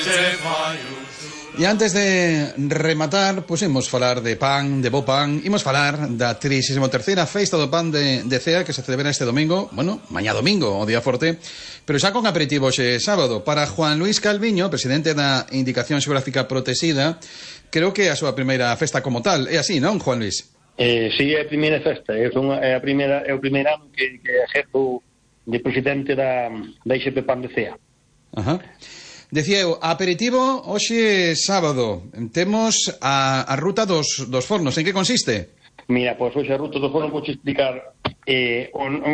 E antes de rematar, pois imos falar de pan, de bo pan. Imos falar da 33ª Festa do Pan de Cea, que se celebra este domingo, bueno, mañá domingo, o día forte, pero xa con aperitivo xe sábado. Para Juan Luis Calviño, presidente da Indicación Xeográfica Protexida, creo que é a súa primeira festa como tal. É así, non, Juan Luis? Sí, é a primeira festa. É o primeiro ano que exerzo de presidente da IXP Pan de Cea. Ajá. Decía eu, aperitivo hoxe sábado. Temos a ruta dos fornos. En que consiste? Mira, pois hoxe a ruta dos fornos vou explicar. É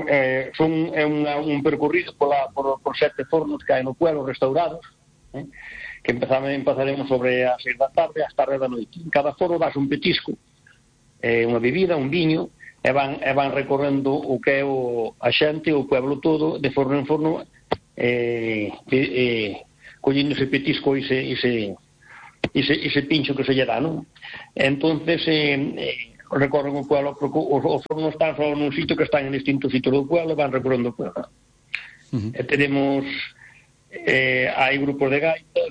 un percorrido por 7 fornos que hai no pueblo restaurados, que empezaremos sobre as 6 da tarde ás tarde da noite. En cada forno das un petisco, unha bebida, un viño, e van recorrendo o que é a xente, o pueblo todo, de forno en forno, collendo ese petisco e ese pincho que se lle dá, non? Entonces recorren o pueblo, porque os fornos están só nun sitio que están en distintos sitios do pueblo, van recorrendo o pueblo. Tenemos hai grupos de gaitas,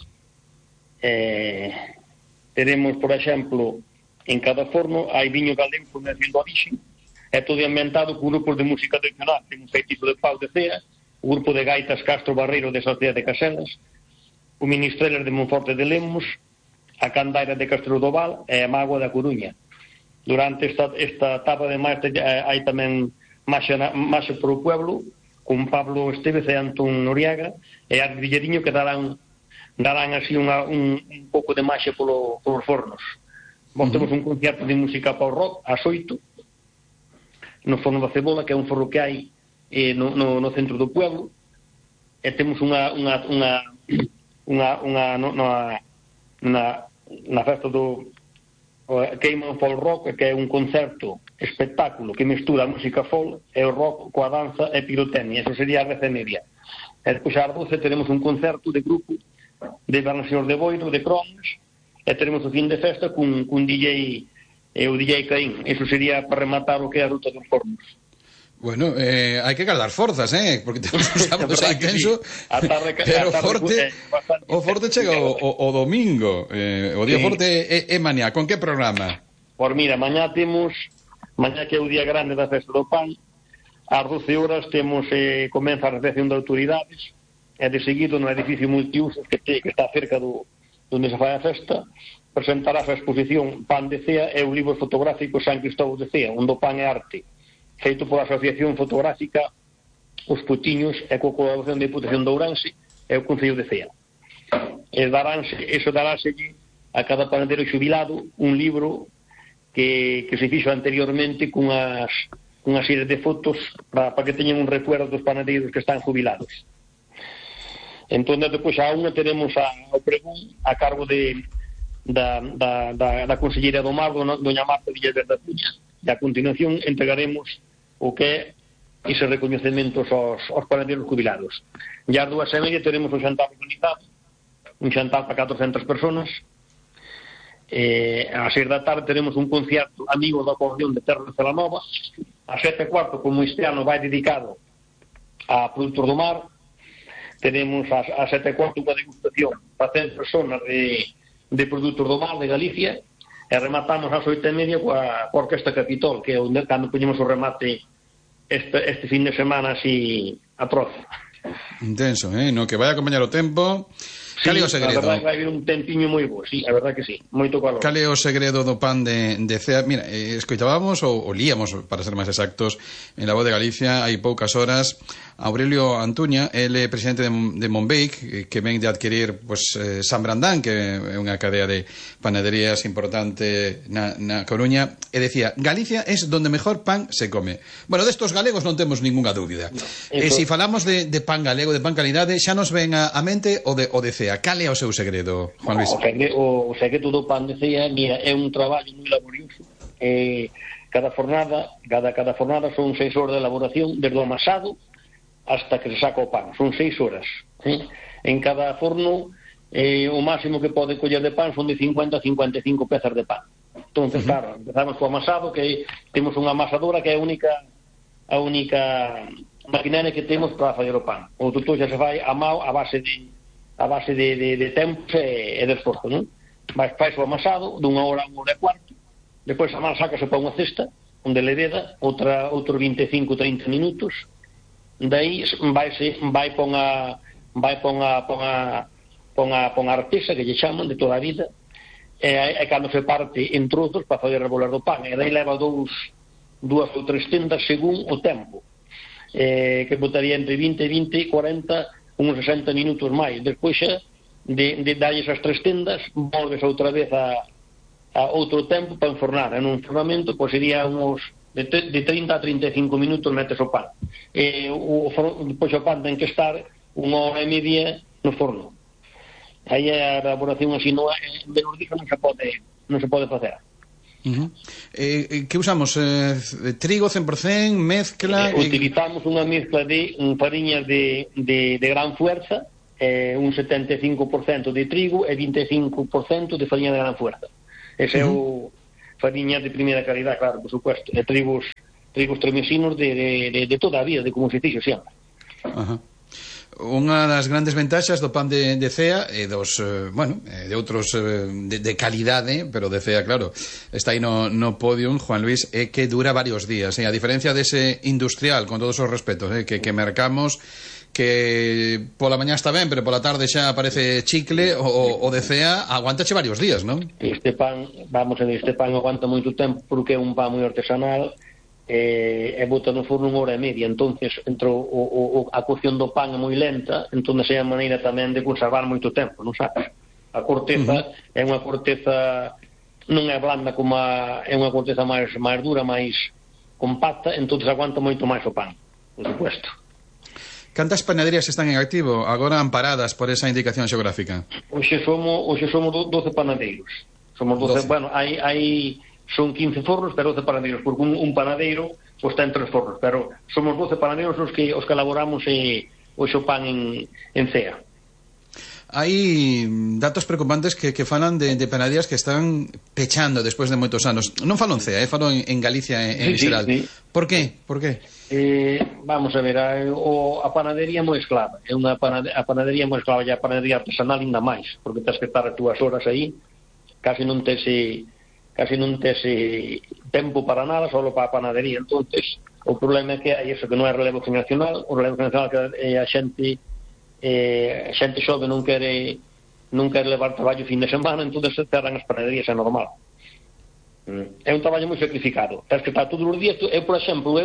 tenemos, por exemplo, en cada forno hai viño galego con el viño origen, é todo ambientado con grupos de música tradicional. Temos Feitizo de Pau de Cea, o grupo de gaitas Castro Barreiro de Sociedade de Caselas, o Ministreles de Monforte de Lemos, a Candaira de Castro do Val e a Mágoa da Coruña. Durante esta etapa de máis hai tamén marcha por o pueblo con Pablo Estevez e Antón Noriaga e Arte Villariño, que darán así un pouco de marcha polos fornos. Vos temos un concierto de música pop rock ás 8 no forno da Cebola, que é un forno que hai no centro do pueblo, e temos na festa do Queima Folk Rock, que é un concerto espectáculo que mestura a música folk e o rock coa danza e pirotecnia. Eso sería a 10:30. E depois ás 12 teremos un concerto de grupo de Bernasor de Boiro, de Cronos, e teremos o fin de festa cun DJ, o DJ Caín. Eso sería para rematar o que é a ruta dos fornos. Bueno, hai que calar forzas, porque temos un sábado xa intenso, pero o forte chega o domingo, o día forte é mañá. Con que programa? Pois mira, mañá que é o día grande da festa do pan, ás 12 horas comeza a recepción de autoridades, e de seguido no edificio multiusos que está cerca onde se fai a festa, presentará a exposición Pan de Cea e o libro fotográfico San Cristóbal de Cea, onde o pan é arte, feito pola Asociación Fotográfica Os Putiños e coa colaboración da Diputación de Ourense e o Concello de Cea. Eso daráse a cada panadeiro xubilado un libro que se fixo anteriormente cunha serie de fotos para que teñan un recuerdo dos panadeiros que están jubilados. Entón, depois a unha teremos ao pregón a cargo da Conselleira do Mar, doña Marta Villaverde da Cunha, e a continuación entregaremos o que é ese recoñecementos aos panadeiros jubilados. E ás 2:30 teremos un xantar organizado, un xantar para 400 personas. Ás 6 da tarde teremos un concierto amigo da acordeón de Terra de Celanova. Ás 7:15, como este ano vai dedicado a produtos do mar, teremos ás 7:15 unha degustación para 100 personas de produtos do mar de Galicia. E rematamos ás 8:30 coa Orquesta Capitol, que é onde cando poñemos o remate este fin de semana así atroz. Intenso, no que vai acompañar o tempo. Sí, Cal é o segredo? A verdade vai haber un tempiño moi bo, sí, a verdade que sí, moito calor. Cal é o segredo do pan de Cea? Mira, escoitábamos ou líamos, para ser máis exactos, en La Voz de Galicia hai poucas horas Aurelio Antuña, ele é presidente de Monbeic, que ven de adquirir San Brandán, que é unha cadea de panaderías importante na Coruña, e decía, Galicia é donde mejor pan se come. Bueno, destos galegos non temos ninguna dúbida. E se falamos de pan galego, de pan calidade, xa nos ven a mente o de Cea. Cal é o seu segredo, Juan Luis? O segredo do pan de Cea, mira, é un traballo moi laborioso. Cada fornada son 6 horas de elaboración, desde o amasado hasta que se saca o pan, son 6 horas. En cada forno o máximo que pode coller de pan son de 50 a 55 pezas de pan. Entonces, claro, empezamos co amasado, que temos unha amasadora que é a única maquinaria que temos para fazer o pan. O tutto xa se fai a mao a base a base de tempos e de esforzo, non? Vais o amasado dunha hora a unha hora e cuarto, depois a masa sácase para unha cesta onde le veda outro 25-30 minutos, daí vai pon a artesa que lle chaman de toda a vida, e cando se parte en trozos para fazer rebolar do pan, e daí leva dúas ou tres tendas según o tempo, que botaría entre 20, 40, uns 60 minutos máis. Despois xa de darlle esas tres tendas volves outra vez a outro tempo para enfornar. En un enfornamento pois sería uns de 30 a 35 minutos metes o pan, depois o pan ten que estar unha hora e media no forno. Aí a elaboración así en menos disso non se pode facer. Que usamos? Trigo 100%, mezcla? Utilizamos unha mezcla de fariñas de gran fuerza, un 75% de trigo e 25% de fariña de gran fuerza. Ese é o fariña de primeira calidad, claro, por supuesto, e trigos tremesinos de toda a vida, de como se fixo sempre. Unha das grandes ventaxas do pan de cea e dos, de outros de calidade, pero de cea, claro, está aí no podium, Juan Luis, é que dura varios días, a diferencia dese industrial, con todos os respetos, que mercamos, que pola mañá está ben, pero pola tarde xa aparece chicle, o de cea aguantache varios días, non? Este pan aguanta moito tempo porque é un pan moi artesanal, e bota no forno unha hora e media, entonces entre a cocción do pan é moi lenta, entonces é a maneira tamén de conservar moito tempo, non sabes? A corteza é unha corteza, non é blanda como é unha corteza máis dura, máis compacta, entonces aguanta moito máis o pan, por supuesto. Cantas panaderías están en activo agora amparadas por esa indicación xeográfica? Hoxe somos 12 panadeiros. Somos 12, bueno, hai son 15 fornos, pero 12 panadeiros, porque un panadeiro pois ten 3 fornos, pero somos 12 panadeiros os que elaboramos o pan en cea. Hai datos preocupantes que falan de panaderías que están pechando despois de moitos anos. Non falo en cea, falo en Galicia en xeral. Sí. Por qué? Vamos a ver, a panadería é moi esclava, a panadería é moi esclava, e a panadería artesanal ainda máis, porque tens que estar as túas horas aí, casi non tes tempo para nada, só para a panadería. Entonces o problema é que hai eso, que non é relevo generacional. O relevo generacional que a xente xove non quere levar traballo fin de semana, entonces se cerran as panaderías, é normal. É un traballo moi sacrificado, tens que estar todos os días. Por exemplo,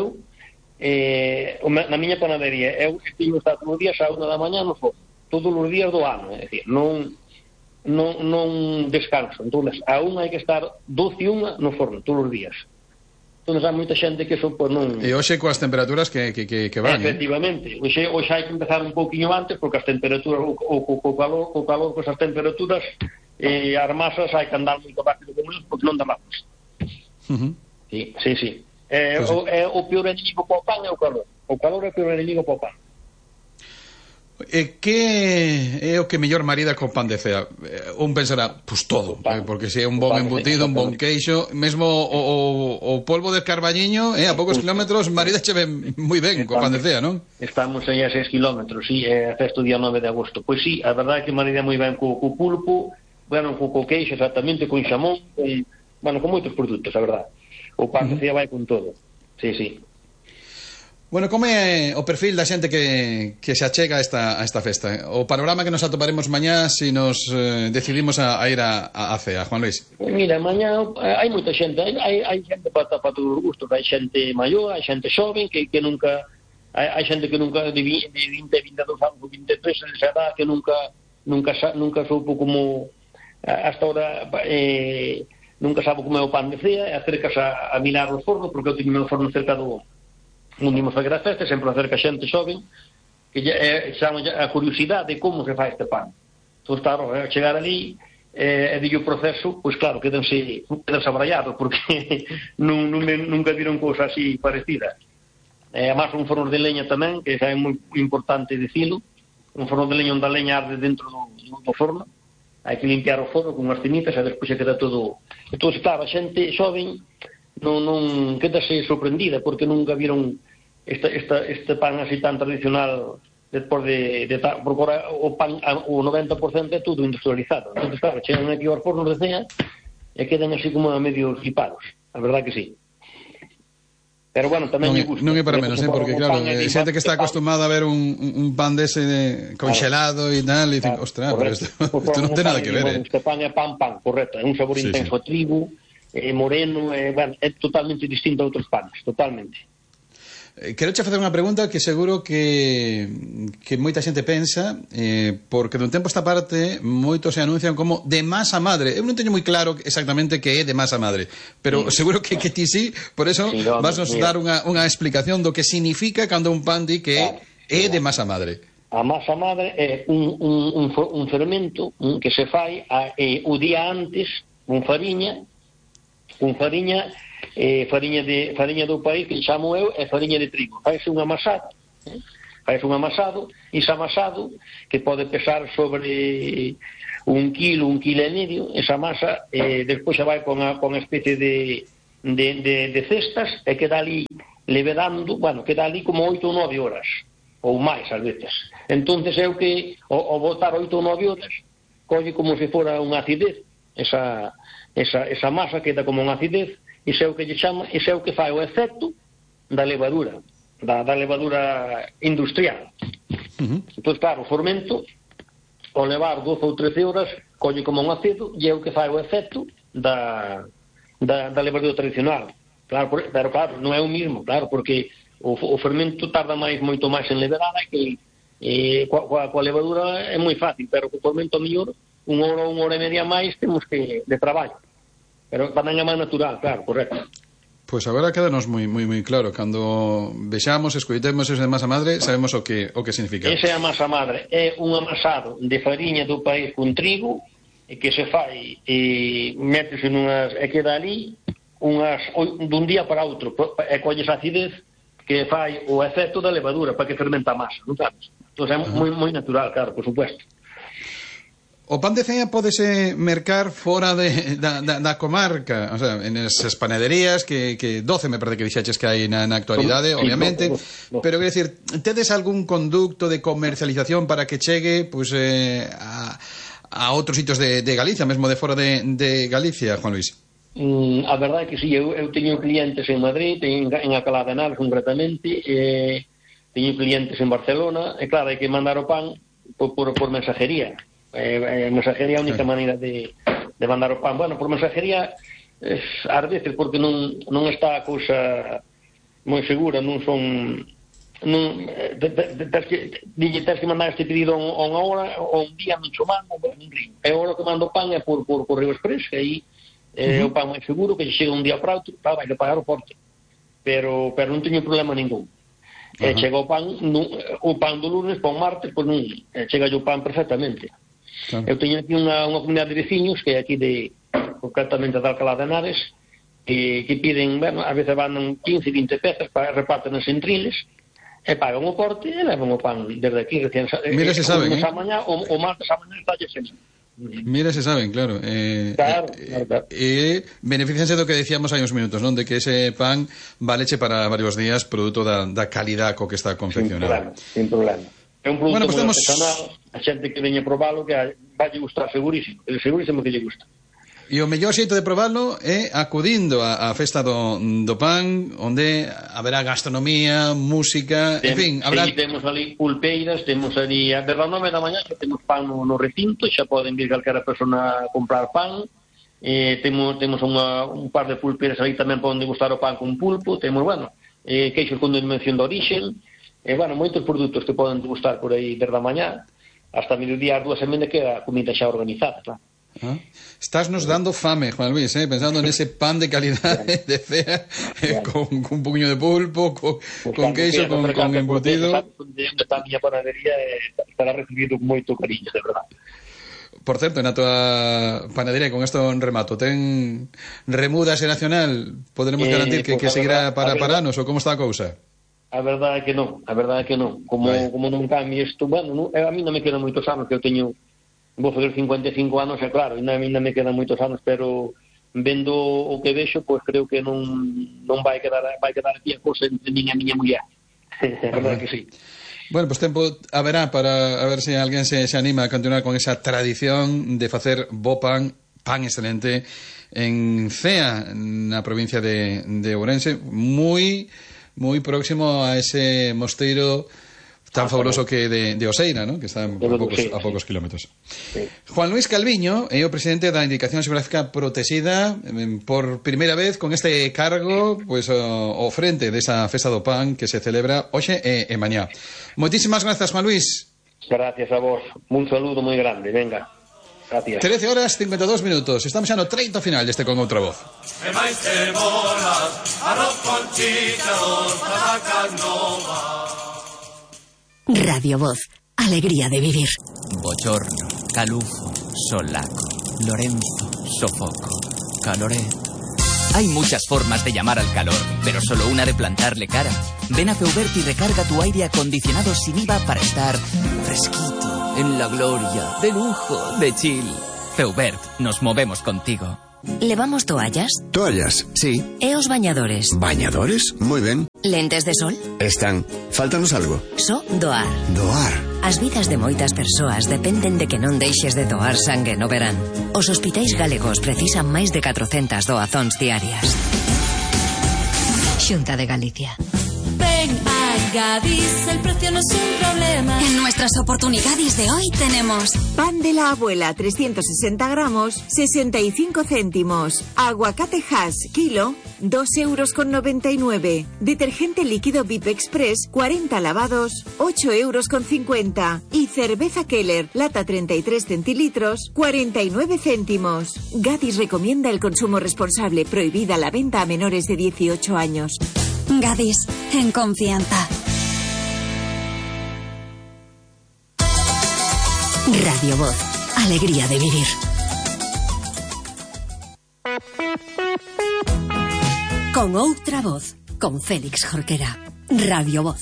na miña panadería eu teño que estar todos os días a 1 da mañá no forno, todos os días do ano, é dicir, non descanso. Entonces a unha hai que estar 12 e 1 no forno todos os días. Entonces hai moita xente que eso pues non... E hoxe coas temperaturas que van, efectivamente, hoxe hai que empezar un pouquiño antes, porque as temperaturas o calor con esas temperaturas, as masas hai que andar moito rápido con eles, porque non dá máis. Sí. O peor enemigo para o pan é o calor. O calor é o peor enemigo para o pan. Que é o que mellor marida con pan de cea? Un pensará, pues todo, porque se é un bon embutido, un bon queixo, mesmo o polvo de carballiño, a poucos kilómetros marida che ven moi ben con pan de cea, non? Estamos aí a 6 kilómetros, festo día 9 de agosto. Pois sí, a verdade é que marida moi ben co pulpo, bueno, co queixo exactamente, con xamón, con moitos produtos, a verdade. O pan de cea vai con todo. Sí. Bueno, como é o perfil da xente que se achega a esta festa? O panorama que nos atoparemos mañá se nos decidimos a ir a cea, Juan Luis? Mira, mañá hai moita xente, hai xente para todos os gustos, hai xente maior, hai xente xoven que nunca, hai xente que nunca de 20, 22 anos, 23, esa edad que nunca soupo como hasta ahora nunca sabe como é o pan de cea, e acercas a mirar os fornos, porque eu teño o forno cerca do non dimos fazer a festa, sempre acerca xente xoven que chama a curiosidade de como se fai este pan. Entón, claro, chegar ali e dille o proceso, pois claro, quedanse abrallados, porque nunca viron cousa así parecida. Además, un forno de leña tamén, que é moi importante dicilo, un forno de leña onde a leña arde dentro do forno, hai que limpiar o forno con unhas tinitas e despois se queda todo. Entón, claro, a xente xoven non quedase sorprendida porque nunca viron este pan así tan tradicional despois porque o pan, o 90% é tudo industrializado. Entón, claro, chegan aquí aos fornos de cea e quedan así como medio flipados. A verdad que sí. Pero bueno, tamén me gusta. Non é para menos, porque claro, xente que está acostumada a ver un pan dese congelado e tal, e dicen, ostras, pero isto non ten nada que ver. Este pan é pan, correcto. É un sabor intenso a trigo, moreno, é totalmente distinto a outros panes, totalmente. Quero che facer unha pregunta que seguro que moita xente pensa, porque dun tempo esta parte moitos se anuncian como de masa madre. Eu non teño moi claro exactamente que é de masa madre, pero seguro que ti sí, por eso vas nos dar unha explicación do que significa cando un pan di que é de masa madre. A masa madre é un fermento que se fai o día antes con fariña do país que chamo eu é fariña de trigo. Faise un amasado, e ese amasado que pode pesar sobre 1 quilo e medio, esa masa despois xa vai con a especie de cestas e queda ali levedando, queda ali como 8 ou 9 horas ou máis ás veces. Entonces é o que ao botar 8 ou 9 horas colle como se fora unha acidez, esa masa queda como unha acidez. Iso é o que lle chama, iso é o que fai o efecto da levadura, da levadura industrial. Entón, claro, o fermento, ao levar 12 ou 13 horas, colle como un acedo, e é o que fai o efecto da levadura tradicional. Claro, pero claro, non é o mismo, claro, porque o fermento tarda moito máis en levedar, que coa levadura é moi fácil, pero co fermento mellor, 1 hora e media máis temos que de traballo. Pero tamén é máis natural, claro, correcto. Pois agora quedanos moi claro. Cando vexamos, escoitemos ese de masa madre, sabemos o que significa. Ese é a masa madre. É un amasado de fariña do país con trigo que se fai e métese e queda ali dun día para outro. E colles acidez que fai o efecto da levadura para que fermenta a masa, non sabes? Entón é moi natural, claro, por supuesto. O pan de cea pódese mercar fora da comarca, o sea, en esas panaderías que 12 me parece que dixaches que hai na actualidade, obviamente, pero quero dicir, tedes algún conducto de comercialización para que chegue a outros sitios de Galicia, mesmo de fora de Galicia, Juan Luis? A verdade é que sí, eu teño clientes en Madrid, en Alcalá de Henares concretamente, teño clientes en Barcelona, e claro, hai que mandar o pan por mensajería. Mensajería é a única maneira de mandar o pan. Bueno, por mensajería ás veces porque non está a cousa moi segura, non son tens que mandar este pedido a unha hora ou un día non cho mando, e o que mando o pan é por Correo Express, e aí o pan máis seguro que chega un día para outro, vai que pagar o porte, pero non teño problema ningún. Chega o pan do lunes para o martes, pois non chega o pan perfectamente. Claro. Eu teño aquí unha comunidade de veciños que é aquí concretamente de Alcalá de Henares que piden, a veces van 15, 20 pezas para reparten as entriles e pagan o porte e levan o pan desde aquí. Mira se saben, o martes a mañá está sempre. Mira se saben, claro. Claro. E beneficianse do que decíamos hai uns minutos, non? De que ese pan valeche para varios días produto da calidad co que está confeccionado. Sin problema. É un produto moi artesanal, a xente que veña probalo que vai gustar segurísimo que lle gusta. E o mellor xeito de probalo é acudindo á festa do pan, onde haberá gastronomía, música, en fin, habrá... Temos ali pulpeiras, temos ali a das 9 da mañá que temos pan no recinto, xa poden vir calquera persona a comprar pan. Temos un par de pulpeiras ali tamén para onde gustar o pan con pulpo, temos, queixos con denominación de orixen, moitos produtos que poden gustar por aí desde a mañá hasta mediodía, as 2:30 queda a comida xa organizada, claro. Estás nos dando fame, Juan Luis, pensando nese pan de calidade de cea, con un poquinho de pulpo, con queixo, con embutido. Está a miña panadería estará recibido con moito cariño, de verdade. Por certo, na tua panadería, con isto en remato, ten remuda xeracional? Poderemos garantir que seguirá para anos, ou como está a cousa? A verdade é que non. Como non cambie isto, a mí non me quedan moitos anos, que eu teño, vou fazer 55 anos, é claro, ainda me quedan moitos anos, pero vendo o que vexo, pois creo que non vai quedar aquí a cousa entre min e a miña muller. É verdade que sí. Bueno, pues tempo haberá para a ver se alguén se anima a continuar con esa tradición de facer bo pan excelente en Cea, na provincia de Ourense, moi próximo a ese mosteiro tan fabuloso que de Oseira, ¿no? Que está a pocos kilómetros. Sí. Juan Luis Calviño é o presidente da Indicación Xeográfica Protexida, por primeira vez con este cargo, pues ao frente desa festa do pan que se celebra hoxe e mañá. Moitísimas grazas, Juan Luis. Gracias a vos. Un saludo moi grande, venga. Gracias. 13 horas 52 minutos. Estamos xa no 30 final deste Con Outra Voz. E máis que bolas, arroz con chícharos, patacas novas. Radio Voz, alegría de vivir. Bochorno, calufo, solaco, Lorenzo, sofoco, caloret. Hay muchas formas de llamar al calor, pero solo una de plantarle cara. Ven a Feubert y recarga tu aire acondicionado sin IVA para estar fresquito, en la gloria, de lujo, de chill. Feubert, nos movemos contigo. ¿Levamos toallas? Toallas, sí. E os bañadores? ¿Bañadores? Moi ben. ¿Lentes de sol? Están. Fáltanos algo. Só doar. Doar. As vidas de moitas persoas dependen de que non deixes de doar sangue no verán. Os hospitais galegos precisan máis de 400 doazóns diarias. Xunta de Galicia. Ven a Gadis, el precio no es un problema. En nuestras oportunidades de hoy tenemos pan de la abuela 360 gramos, 65 céntimos. Aguacate Hass, kilo, 2,99 €. Detergente líquido VIP Express, 40 lavados, 8,50 €. Y cerveza Keller, lata 33 centilitros, 49 céntimos. Gadis recomienda el consumo responsable, prohibida la venta a menores de 18 años. Gadis, en confianza. Radio Voz, alegría de vivir. Con Outra Voz, con Félix Jorquera. Radio Voz.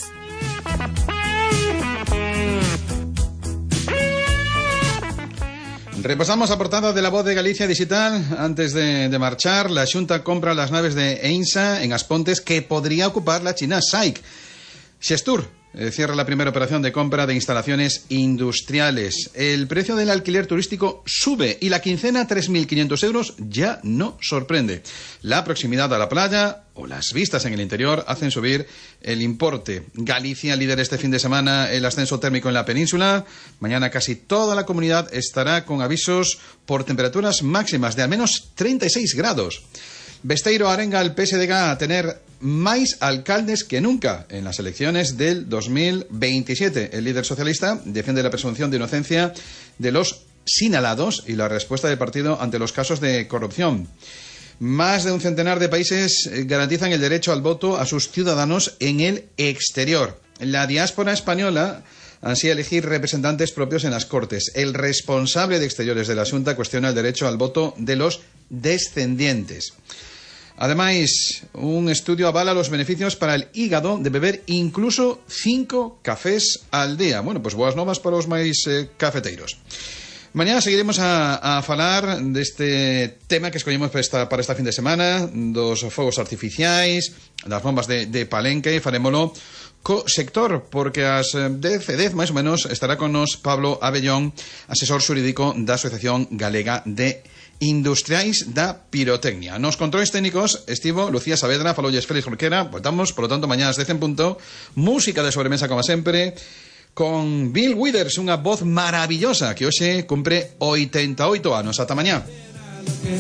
Repasamos a portada de La Voz de Galicia Digital. Antes de marchar, la Xunta compra las naves de EINSA en Aspontes que podría ocupar la china SAIC. Xestur cierra la primera operación de compra de instalaciones industriales. El precio del alquiler turístico sube y la quincena, 3.500 euros, ya no sorprende. La proximidad a la playa o las vistas en el interior hacen subir el importe. Galicia lidera este fin de semana el ascenso térmico en la península. Mañana casi toda la comunidad estará con avisos por temperaturas máximas de al menos 36 grados. Besteiro arenga al PSG a tener máis alcaldes que nunca en las elecciones del 2027. El líder socialista defiende la presunción de inocencia de los señalados y la respuesta del partido ante los casos de corrupción. Más de un centenar de países garantizan el derecho al voto a sus ciudadanos en el exterior. La diáspora española ansía elegir representantes propios en las Cortes. El responsable de Exteriores de la Xunta cuestiona el derecho al voto de los descendientes. Ademais, un estudio avala los beneficios para el hígado de beber incluso 5 cafés al día. Bueno, pues boas novas para os máis cafeteiros. Mañana seguiremos a falar deste tema que escollimos para esta fin de semana, dos fogos artificiais, das bombas de Palenque. Farémolo co sector, porque ás 10 máis ou menos estará con nos Pablo Abellón, asesor xurídico da Asociación Galega de Industriais da Pirotecnia. Nos controles técnicos estivo Lucía Saavedra, falolles Félix Jorquera. Voltamos, por lo tanto, mañana ás 10 en punto. Música de sobremesa, como sempre, con Bill Withers, unha voz maravillosa que hoxe cumpre 88 anos. Ata mañá.